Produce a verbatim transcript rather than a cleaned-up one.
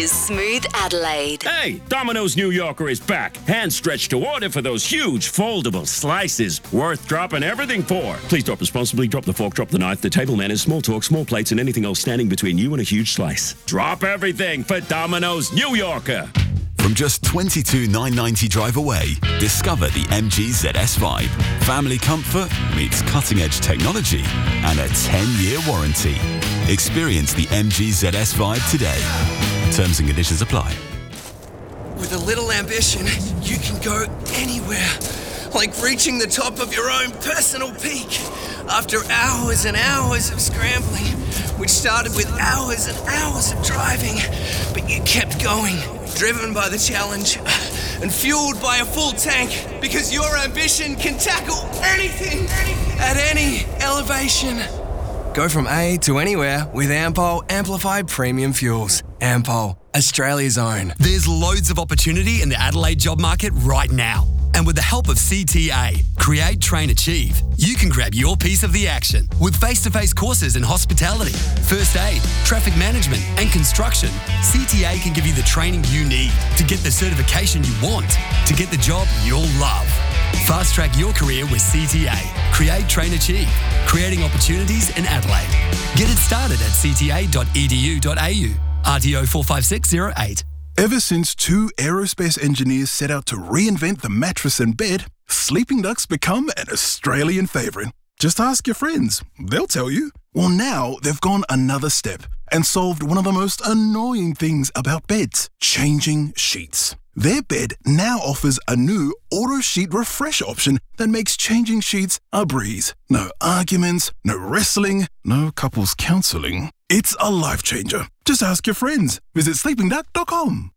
is Smooth Adelaide. Hey, Domino's New Yorker is back. Hand stretched to order for those huge foldable slices. Worth dropping everything for. Please drop responsibly. Drop the fork, drop the knife, the table manners, small talk, small plates, and anything else standing between you and a huge slice. Drop everything for Domino's New Yorker. From just twenty-two thousand nine hundred ninety drive away, discover the M G Z S Vibe. Family comfort meets cutting-edge technology and a ten-year warranty. Experience the M G Z S Vibe today. Terms and conditions apply. With a little ambition, you can go anywhere. Like reaching the top of your own personal peak. After hours and hours of scrambling, which started with hours and hours of driving, but you kept going, driven by the challenge and fueled by a full tank, because your ambition can tackle anything at any elevation. Go from A to anywhere with Ampol Amplified Premium Fuels. Ampol, Australia's own. There's loads of opportunity in the Adelaide job market right now. And with the help of C T A, Create, Train, Achieve, you can grab your piece of the action with face-to-face courses in hospitality, first aid, traffic management, and construction. C T A can give you the training you need to get the certification you want, to get the job you'll love. Fast-track your career with C T A. Create, Train, Achieve, creating opportunities in Adelaide. Get it started at c t a dot e d u dot a u. R T O four five six zero eight. Ever since two aerospace engineers set out to reinvent the mattress and bed, sleeping ducks become an Australian favourite. Just ask your friends, they'll tell you. Well, now they've gone another step and solved one of the most annoying things about beds, changing sheets. Their bed now offers a new auto sheet refresh option that makes changing sheets a breeze. No arguments, no wrestling, no couples counselling. It's a life changer. Just ask your friends. Visit sleeping duck dot com.